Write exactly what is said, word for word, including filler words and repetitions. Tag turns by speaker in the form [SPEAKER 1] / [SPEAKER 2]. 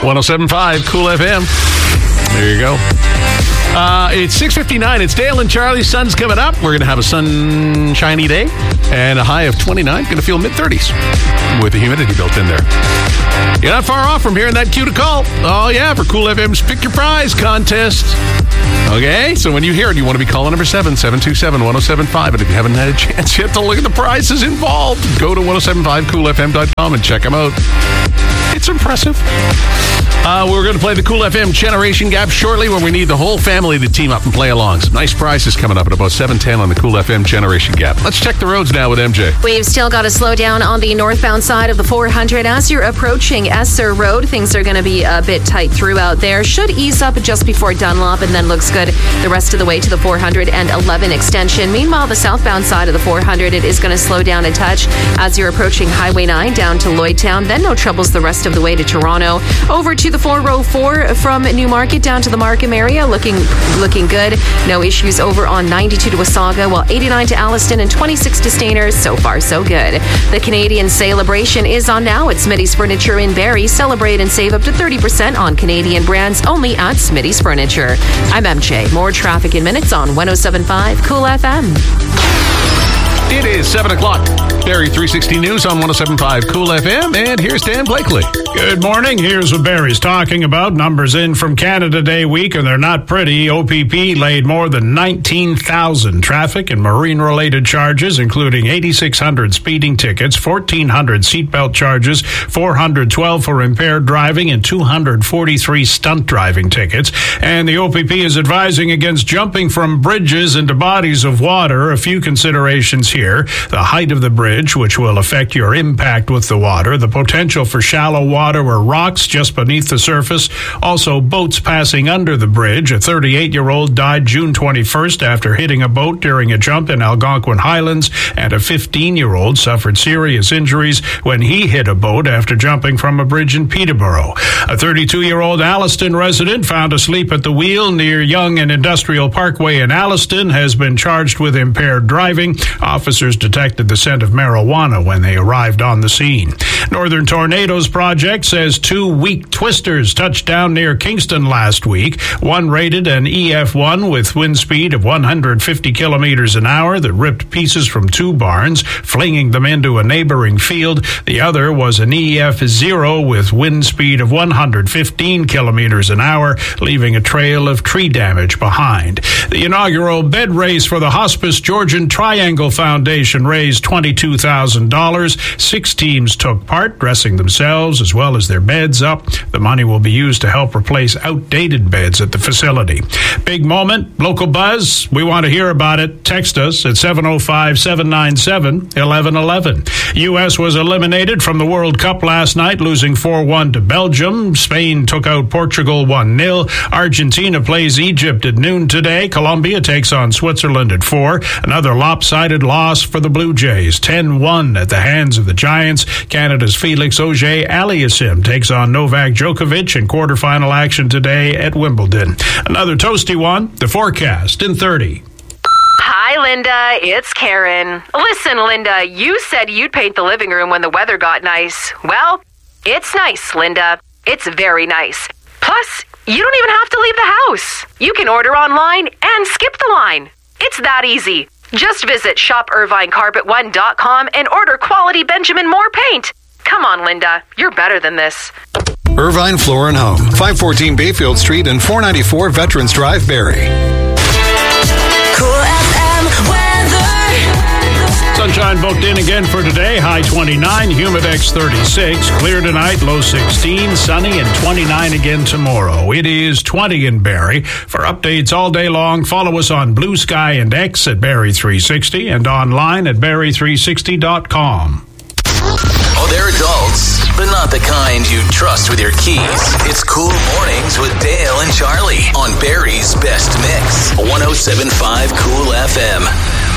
[SPEAKER 1] one oh seven point five Cool F M. There you go. Uh, it's six fifty-nine. It's Dale and Charlie. Sun's coming up. We're going to have a sunshiny day and a high of twenty-nine. Going to feel mid-thirties with the humidity built in there. You're not far off from hearing that cue to call. Oh, yeah, for Cool F M's Pick Your Prize contest. Okay, so when you hear it, you want to be calling number seven, seven two seven, one oh seven five. And if you haven't had a chance yet to look at the prizes involved, go to ten seventy-five cool f m dot com and check them out. It's impressive. Uh, we're going to play the Cool F M Generation Gap shortly, when we need the whole family to team up and play along. Some nice prizes coming up at about seven ten on the Cool F M Generation Gap. Let's check the roads now with M J.
[SPEAKER 2] We've still got to slow down on the northbound side of the four hundred. As you're approaching Esser Road, things are going to be a bit tight throughout there. Should ease up just before Dunlop and then looks good the rest of the way to the four hundred eleven extension. Meanwhile, the southbound side of the four hundred, it is going to slow down a touch as you're approaching Highway nine down to Lloydtown. Then no troubles the rest of the way to Toronto. Over to the four oh four from Newmarket down to the Markham area. Looking looking good. No issues over on ninety-two to Wasaga, while eighty-nine to Alliston and twenty-six to Stainers. So far, so good. The Canadian Celebration is on now at Smitty's Furniture in Barrie. Celebrate and save up to thirty percent on Canadian brands only at Smitty's Furniture. I'm M J. More traffic in minutes on ten seventy-five Cool F M.
[SPEAKER 1] It is seven o'clock. Barrie three sixty News on ten seventy-five Cool F M, and here's Dan Blakely.
[SPEAKER 3] Good morning. Here's what Barrie's talking about. Numbers in from Canada Day week, and they're not pretty. O P P laid more than nineteen thousand traffic and marine-related charges, including eighty-six hundred speeding tickets, fourteen hundred seatbelt charges, four hundred twelve for impaired driving, and two hundred forty-three stunt driving tickets. And the O P P is advising against jumping from bridges into bodies of water. A few considerations here. The height of the bridge, which will affect your impact with the water. The potential for shallow water or rocks just beneath the surface. Also, boats passing under the bridge. A thirty-eight-year-old died June twenty-first after hitting a boat during a jump in Algonquin Highlands, and a fifteen-year-old suffered serious injuries when he hit a boat after jumping from a bridge in Peterborough. A thirty-two-year-old Alliston resident found asleep at the wheel near Yonge and Industrial Parkway in Alliston has been charged with impaired driving. Officers detected the scent of marijuana when they arrived on the scene. Northern Tornadoes Project says two weak twisters touched down near Kingston last week. One rated an E F one with wind speed of one hundred fifty kilometers an hour that ripped pieces from two barns, flinging them into a neighboring field. The other was an E F zero with wind speed of one hundred fifteen kilometers an hour, leaving a trail of tree damage behind. The inaugural bed race for the Hospice Georgian Triangle Foundation raised twenty-two thousand dollars. Six teams took part, dressing themselves as well as their beds up. The money will be used to help replace outdated beds at the facility. Big moment, local buzz. We want to hear about it. Text us at seven oh five, seven nine seven, one one one one. U S was eliminated from the World Cup last night, losing four one to Belgium. Spain took out Portugal one nil. Argentina plays Egypt at noon today. Colombia takes on Switzerland at four. Another lopsided loss for the Blue Jays, ten one at the hands of the Giants. Canada's Felix Auger-Aliassime takes on Novak Djokovic in quarterfinal action today at Wimbledon. Another toasty one, the forecast in thirty.
[SPEAKER 2] Hi, Linda. It's Karen. Listen, Linda, you said you'd paint the living room when the weather got nice. Well, it's nice, Linda. It's very nice. Plus, you don't even have to leave the house. You can order online and skip the line. It's that easy. Just visit shop irvine carpet one dot com and order quality Benjamin Moore paint. Come on, Linda. You're better than this.
[SPEAKER 4] Irvine Floor and Home, five fourteen Bayfield Street and four ninety-four Veterans Drive, Barrie.
[SPEAKER 5] Cool F M weather.
[SPEAKER 3] Sunshine booked in again for today. High twenty-nine, humidex thirty-six. Clear tonight, low sixteen. Sunny and twenty-nine again tomorrow. It is twenty in Barrie. For updates all day long, follow us on Blue Sky and X at Barrie three sixty and online at barrie three sixty dot com.
[SPEAKER 6] Oh, they're adults, but not the kind you trust with your keys. It's Cool Mornings with Dale and Charlie on Barrie's Best Mix. ten seventy-five Cool F M.